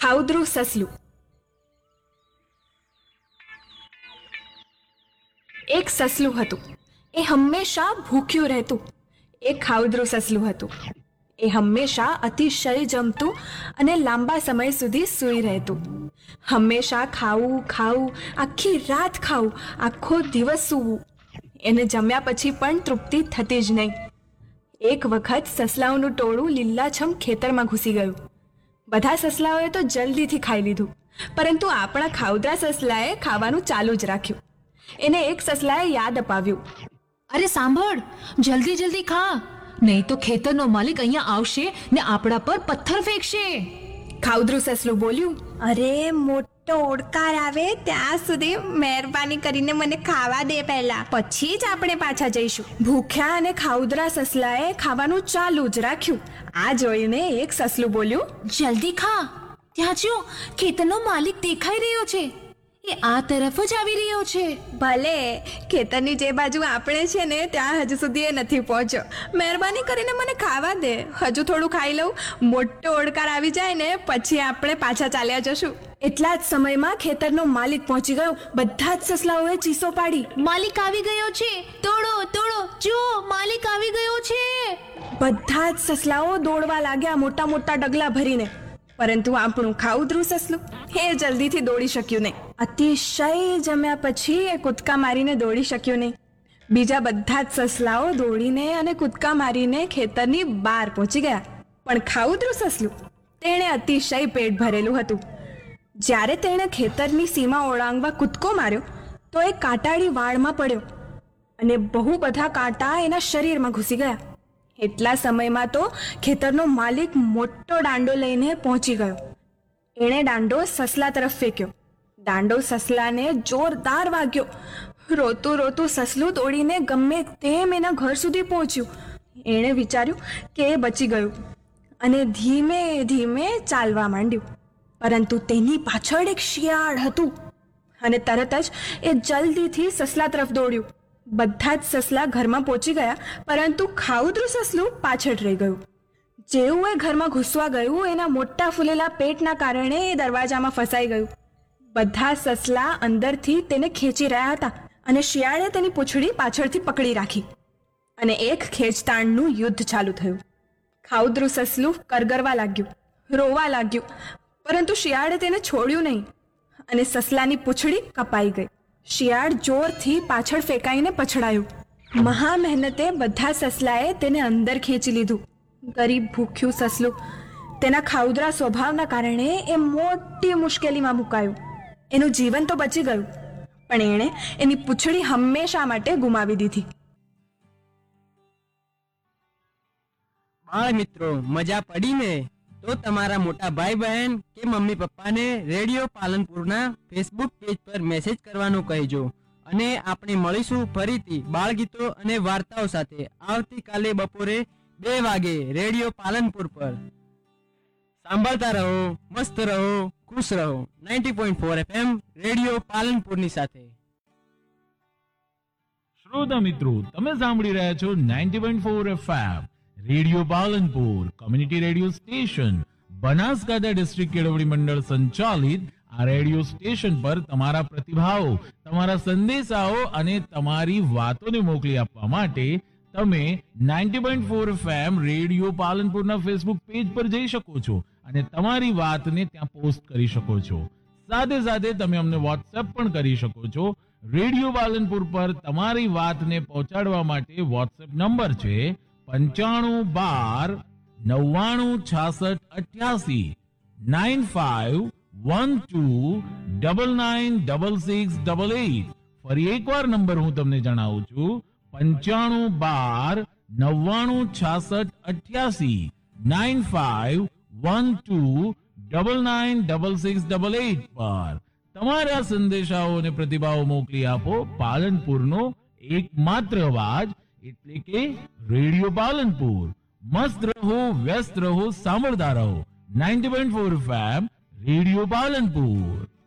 ખાઉદ્રું સસલું. એક સસલું હતું. એ હંમેશા ભૂખ્યું રહેતું. એ ખાઉદ્રું સસલું હતું. એ હંમેશા અતિશય જમતું અને લાંબા સમય સુધી સૂઈ રહેતું. હંમેશા ખાવું ખાવું, આખી રાત ખાવું, આખો દિવસ સૂવું. એને જમ્યા પછી પણ તૃપ્તિ થતી જ નહીં. એક વખત સસલાઓનું ટોળું લીલાછમ ખેતરમાં ઘૂસી ગયું. બધા સસલાઓએ તો જલ્દીથી ખાઈ લીધું, પરંતુ આપણા ખાઉદ્રા સસલાએ ખાવાનું ચાલુ જ રાખ્યું. એને એક સસલાએ યાદ અપાવ્યું, અરે સાંભળ, જલ્દી જલ્દી ખા, નહીં તો ખેતરનો માલિક અહીંયા આવશે ને આપણા પર પથ્થર ફેંકશે. ખાઉદ્રું સસલું બોલ્યું, અરે મોટો ઓડકાર આવે ત્યાં સુધી મહેરબાની કરીને મને ખાવા દે પહેલા, પછી જ આપણે પાછા જઈશું. ભૂખ્યા અને ખાઉદ્રા સસલાએ ખાવાનું ચાલુ જ રાખ્યું. આ જોઈને એક સસલું બોલ્યું, જલ્દી ખા, ત્યાં જો ખેતરનો માલિક દેખાઈ રહ્યો છે, એ આ તરફ જ આવી રહ્યો છે. ભલે, ખેતરની જે બાજુ આપણે છે ને ત્યાં હજુ સુધી એ નથી પહોંચ્યો. મહેરબાની કરીને મને ખાવા દે, હજુ થોડું ખાઈ લઉં. મોટો ઓડકાર આવી જાય ને પછી આપણે પાછા ચાલ્યા જશું. એટલા જ સમયમાં ખેતરનો માલિક પહોંચી ગયો. બધા જ સસલાઓએ ચીસો પાડી, માલિક આવી ગયો છે, તોડો તોડો, જો માલિક આવી ગયો છે. બધા જ સસલાઓ દોડવા લાગ્યા, મોટા મોટા ડગલા ભરીને. પરંતુ આપણું ખાઉદ્રું સસલું એ જલ્દીથી દોડી શક્યું નહીં. અતિશય જમ્યા પછી એ કૂદકા મારીને દોડી શક્યું નહીં. બીજા બધા જ સસલાઓ દોડીને અને કૂદકા મારીને ખેતરની બહાર પહોંચી ગયા. પણ ખાઉદ્રું સસલું, તેણે અતિશય પેટ ભરેલું હતું. જ્યારે તેણે ખેતરની સીમા ઓળંગવા કૂદકો માર્યો તો એ કાંટાળી વાળમાં પડ્યો અને બહુ બધા કાંટા એના શરીરમાં ઘૂસી ગયા. એટલા સમયમાં તો ખેતરનો માલિક મોટો દાંડો લઈને પહોંચી ગયો. એણે દાંડો સસલા તરફ ફેંક્યો. દાંડો સસલાને જોરદાર વાગ્યો. રોતું રોતું સસલું દોડીને ગમે તેમ એના ઘર સુધી પહોંચ્યું. એણે વિચાર્યું કે એ બચી ગયું અને ધીમે ધીમે ચાલવા માંડ્યું. પરંતુ તેની પાછળ એક શિયાળ હતું અને તરત જ એ જલ્દીથી સસલા તરફ દોડ્યું. બધા જ સસલા ઘરમાં પહોંચી ગયા, પરંતુ ખાઉદ્રું સસલું પાછળ રહી ગયું. જેવું એ ઘરમાં ઘૂસવા ગયું, એના મોટા ફૂલેલા પેટના કારણે એ દરવાજામાં ફસાઈ ગયું. બધા સસલા અંદરથી તેને ખેંચી રહ્યા હતા અને શિયાળે તેની પૂંછડી પાછળથી પકડી રાખી અને એક ખેંચતાણનું યુદ્ધ ચાલુ થયું. ખાઉદ્રું સસલું કરગરવા લાગ્યું, રોવા લાગ્યું, પરંતુ શિયાળે તેને છોડ્યું નહીં અને સસલાની પૂંછડી કપાઈ ગઈ. શિયાળ જોરથી પાછળ ફેંકાઈને પછડાયું. મહા મહેનતે બધા સસલાએ તેને અંદર ખેંચી લીધું. ગરીબ ભૂખ્યું સસલું તેના ખાઉદ્રા સ્વભાવના કારણે એ મોટી મુશ્કેલીમાં મુકાયું. એનું જીવન તો બચી ગયું, પણ એણે એની પૂંછડી હંમેશા માટે ગુમાવી દીધી. બાળ મિત્રો, મજા પડી ને? તો તમારા મોટા ભાઈ બહેન કે મમ્મી પપ્પાને રેડિયો પાલનપુરના ફેસબુક પેજ પર મેસેજ કરવાનું કહેજો. અને આપણે મળીશું ફરીથી બાળગીતો અને વાર્તાઓ સાથે આવતીકાલે બપોરે 2 વાગે રેડિયો પાલનપુર પર. સાંભળતા રહો, મસ્ત રહો, ખુશ રહો. 90.4 FM રેડિયો પાલનપુરની સાથે. શ્રોતા મિત્રો, તમે સાંભળી રહ્યા છો 90.4 FM radio Palanpur, community radio station, Banaskantha district કેળવણી મંડળ સંચાલિત આ રેડિયો સ્ટેશન પર તમારા પ્રતિભાવો, તમારા સંદેશાઓ અને તમારી વાતોને મોકલી આપવા માટે તમે 90.4 FM રેડિયો પાલનપુરના ફેસબુક પેજ પર જઈ શકો છો અને તમારી વાતને ત્યાં પોસ્ટ કરી શકો છો. સાથે સાથે તમે અમને વોટ્સએપ પણ કરી શકો છો. રેડિયો પાલનપુર પર તમારી વાતને પહોંચાડવા માટે વોટ્સએપ નંબર છે 9512 9966 88 9512996688. ફરી એકવાર નંબર હું તમને જણાવું છું, 9512 9966 88 9512996688 પર તમારા સંદેશાઓ અને પ્રતિભાવો મોકલી આપો. પાલનપુરનો એકમાત્ર અવાજ એટલે કે રેડિયો પાલનપુર. મસ્ત રહો, વ્યસ્ત રહો, સાંભળતા રહો. 90.4 FM રેડિયો પાલનપુર.